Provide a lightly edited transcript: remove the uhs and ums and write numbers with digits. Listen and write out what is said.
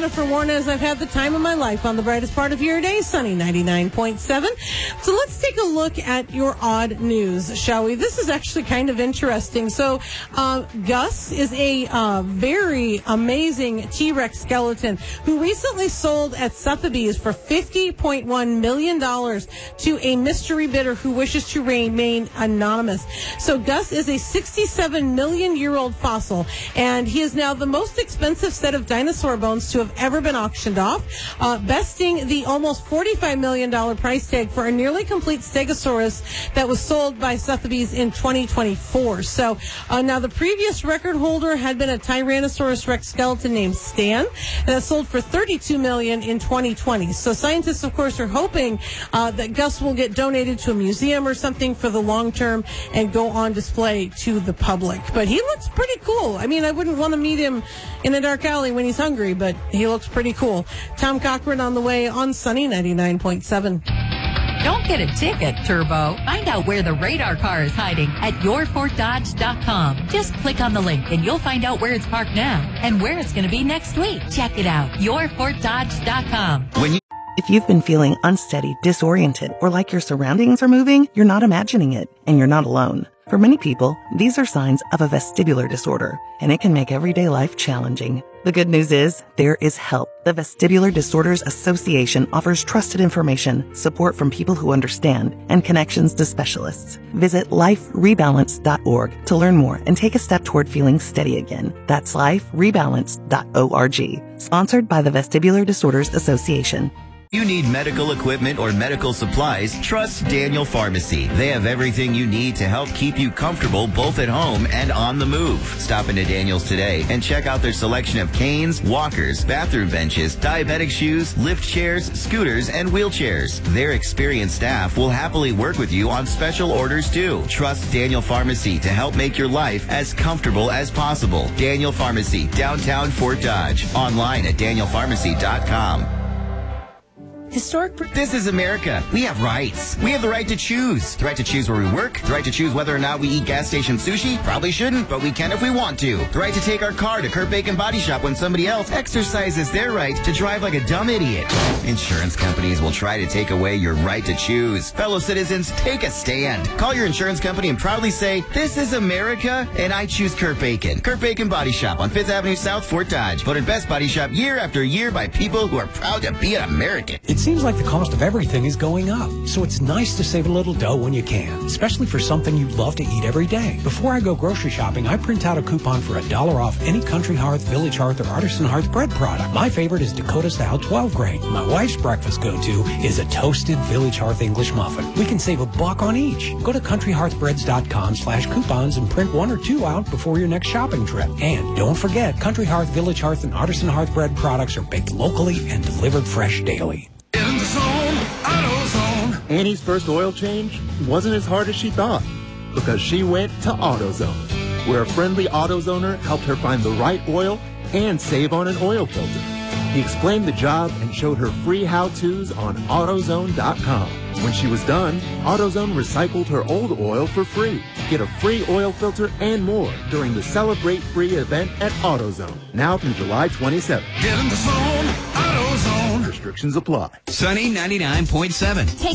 Jennifer Warren, as I've had the time of my life on the brightest part of your day, Sunny 99.7. So let's take a look at your odd news, shall we? This is actually kind of interesting. So Gus is a very amazing T-Rex skeleton who recently sold at Sotheby's for $50.1 million to a mystery bidder who wishes to remain anonymous. So Gus is a 67 million year old fossil, and he is now the most expensive set of dinosaur bones to have ever been auctioned off, besting the almost $45 million price tag for a nearly complete Stegosaurus that was sold by Sotheby's in 2024. So now the previous record holder had been a Tyrannosaurus Rex skeleton named Stan that sold for $32 million in 2020. So scientists, of course, are hoping that Gus will get donated to a museum or something for the long term and go on display to the public. But he looks pretty cool. I mean, I wouldn't want to meet him in a dark alley when he's hungry, but he looks pretty cool. Tom Cochran on the way on Sunny 99.7. Don't get a ticket, Turbo. Find out where the radar car is hiding at yourfortdodge.com. Just click on the link and you'll find out where it's parked now and where it's going to be next week. Check it out. yourfortdodge.com. If you've been feeling unsteady, disoriented, or like your surroundings are moving, you're not imagining it, and you're not alone. For many people, these are signs of a vestibular disorder, and it can make everyday life challenging. The good news is, there is help. The Vestibular Disorders Association offers trusted information, support from people who understand, and connections to specialists. Visit liferebalance.org to learn more and take a step toward feeling steady again. That's liferebalance.org. Sponsored by the Vestibular Disorders Association. You need medical equipment or medical supplies, trust Daniel Pharmacy. They have everything you need to help keep you comfortable both at home and on the move. Stop into Daniel's today and check out their selection of canes, walkers, bathroom benches, diabetic shoes, lift chairs, scooters, and wheelchairs. Their experienced staff will happily work with you on special orders too. Trust Daniel Pharmacy to help make your life as comfortable as possible. Daniel Pharmacy, downtown Fort Dodge. Online at danielpharmacy.com. This is America. We have rights. We have the right to choose. The right to choose where we work. The right to choose whether or not we eat gas station sushi. Probably shouldn't, but we can if we want to. The right to take our car to Kurt Bacon Body Shop when somebody else exercises their right to drive like a dumb idiot. Insurance companies will try to take away your right to choose. Fellow citizens, take a stand. Call your insurance company and proudly say, "This is America, and I choose Kurt Bacon." Kurt Bacon Body Shop on 5th Avenue South, Fort Dodge. Voted best body shop year after year by people who are proud to be an American. It seems like the cost of everything is going up, so it's nice to save a little dough when you can, especially for something you love to eat every day. Before I go grocery shopping, I print out a coupon for $1 off any Country Hearth, Village Hearth, or Artisan Hearth bread product. My favorite is Dakota Style 12 grain. My wife's breakfast go-to is a toasted Village Hearth English muffin. We can save $1 on each. Go to countryhearthbreads.com/coupons and print 1 or 2 out before your next shopping trip. And don't forget, Country Hearth, Village Hearth, and Artisan Hearth bread products are baked locally and delivered fresh daily. In the zone, AutoZone. Annie's first oil change wasn't as hard as she thought because she went to AutoZone, where a friendly AutoZoner helped her find the right oil and save on an oil filter. He explained the job and showed her free how-tos on AutoZone.com. When she was done, AutoZone recycled her old oil for free. Get a free oil filter and more during the Celebrate Free event at AutoZone, now through July 27th. Get in the zone, AutoZone. Restrictions apply. Sunny 99.7.